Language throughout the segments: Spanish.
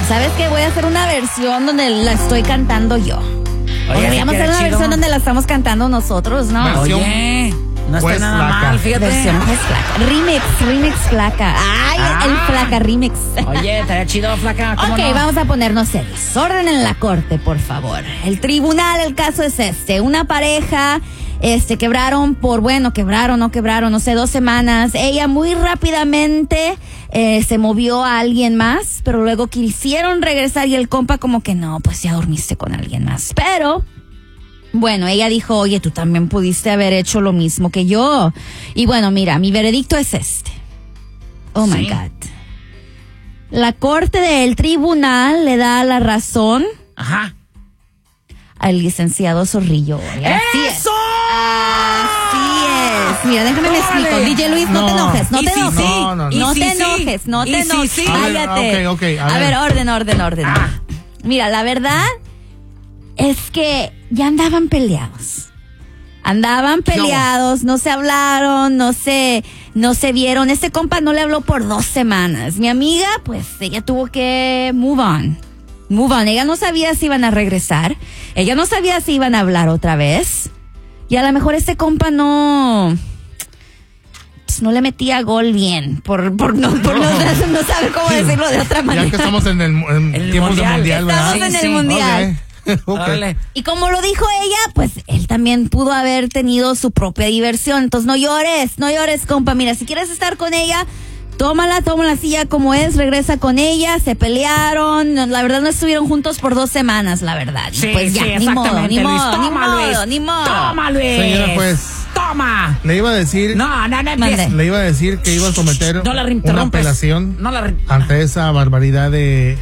¿Sabes qué? Voy a hacer una versión donde la estoy cantando yo. Oye, deberíamos hacer una versión donde la estamos cantando nosotros, ¿no? Oye, no pues está nada flaca. mal, fíjate. Versión pues flaca. Remix flaca. Ay, el flaca remix. Oye, estaría chido, flaca. ¿Cómo Ok, no? vamos a ponernos serios. Orden en la corte, por favor. El tribunal, el caso es una pareja, quebraron, no sé, 2 semanas. Ella muy rápidamente se movió a alguien más, pero luego quisieron regresar y el compa como que no, pues ya dormiste con alguien más. Pero bueno, ella dijo, oye, tú también pudiste haber hecho lo mismo que yo. Y bueno, mira, mi veredicto es este. Oh my God. La corte del tribunal le da la razón Ajá. al licenciado Zorrillo. Así es. ¡Eso! Así es. Mira, déjame me ¡Órale! explico. DJ Luis, no te enojes, no Y te sí, enojes. sí. No, no, no. No Y te sí, sí. enojes, no Y te sí, enojes. sí. Cállate. Ok, A ver, orden. Mira, la verdad es que ya andaban peleados. No se hablaron, no se vieron. Este compa no le habló por 2 semanas. Mi amiga, pues, ella tuvo que move on. Ella no sabía si iban a regresar. Ella no sabía si iban a hablar otra vez. Y a lo mejor este compa no le metía gol bien. No sabe cómo decirlo de otra manera. Ya que estamos en El tiempos de mundial. mundial, ¿verdad? Estamos en Sí, el mundial. Ok. Órale. Y como lo dijo ella, pues él también pudo haber tenido su propia diversión. Entonces no llores, compa. Mira, si quieres estar con ella, tómala así ya como es, regresa con ella, se pelearon. La verdad no estuvieron juntos por 2 semanas, la verdad. Sí, pues ya, sí, ni modo, exactamente, ni Luis. modo, Toma, ni modo. Toma, Luis. Señora juez. Toma. Le iba a decir, No empieces. le iba a decir que iba a someter No la una interrumpes. apelación No la ante esa barbaridad de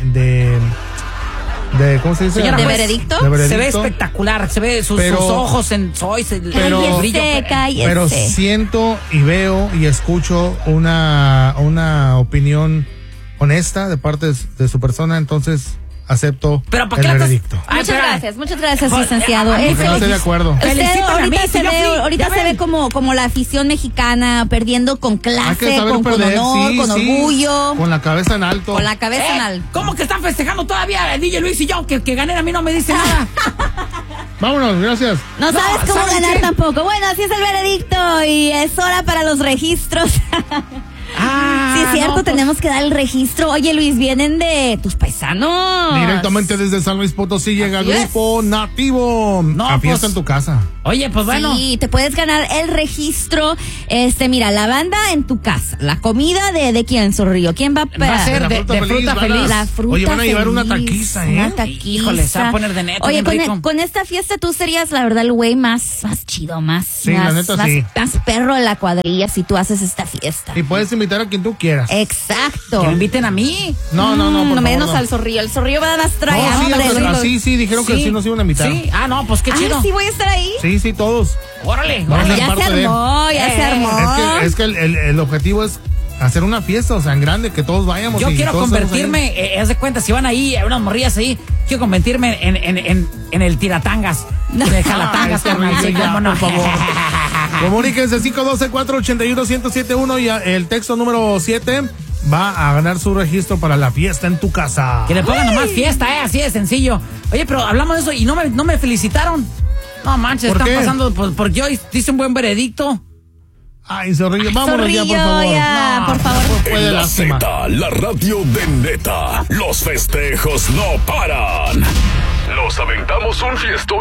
¿cómo se dice? Señora ¿De juez, veredicto? De veredicto. Se ve espectacular, se ve sus ojos en soy, el brillo. Cállese. Pero siento y veo y escucho una opinión honesta de parte de su persona, entonces acepto Pero ¿para el qué la estás- veredicto. Ay, Muchas gracias, Pues, licenciado. Porque no estoy de acuerdo. Usted Felicítame a mí, ahorita si yo fui, ahorita ya se ven. ve como la afición mexicana perdiendo con Hay que clase, saber con perder, honor, sí, con sí, orgullo, con la cabeza en alto. con la cabeza en alto. ¿Cómo que están festejando todavía el DJ Luis y yo? Que gané a mí no me dice nada. Vámonos, gracias. No sabes cómo ¿saben ganar qué? tampoco. Bueno, así es el veredicto y es hora para los registros. Ah, Sí, es cierto, no, pues, tenemos que dar el registro. Oye, Luis, vienen de tus paisanos. Directamente desde San Luis Potosí llega Así es. Grupo Nativo. No, a fiesta pues, en tu casa. Oye, pues bueno. Sí, te puedes ganar el registro. Mira, la banda en tu casa. La comida de quién, Zorrillo. ¿Quién va a Va a ser La de fruta fruta feliz, feliz. ¿verdad? La fruta Oye, van a llevar una feliz, taquiza, ¿eh? Una taquiza. Híjole, se va a poner de neta, Oye, bien rico. con esta fiesta tú serías, la verdad, el güey más chido, más la neta, sí. perro de la cuadrilla si tú haces esta fiesta. Y puedes invitar a quien tú quieras. Exacto. Que me inviten a mí. No, por favor, menos no. al Zorrillo. El Zorrillo va a dar más trae No, sí, hambre, pues, Zorrillo. sí, dijeron que sí nos iban a invitar. Sí, pues qué chido. Ah, sí voy a estar ahí. Sí, todos. Órale, Vamos órale. a ser Ya se parte de- armó, ya se armó. Es que el objetivo es hacer una fiesta, o sea, en grande, que todos vayamos. Yo y quiero todos estemos convertirme, haz de cuenta, si van ahí, unas morrillas ahí, quiero convertirme en el tiratangas. En el jalatangas, Ay, carnal. Sí, ya, cómo no. por favor. Comuníquense 512-481-1071 y el texto número 7 va a ganar su registro para la fiesta en tu casa. Que le pongan nomás fiesta, así de sencillo. Oye, pero hablamos de eso y no me felicitaron. No manches, ¿Por están qué? pasando porque yo hice un buen veredicto. Ay, Zorrillo, vámonos ya, por Zorrillo, favor. ya, No, por favor. Puede En la lástima. Z, la radio de neta. Los festejos no paran. Nos aventamos un fiestón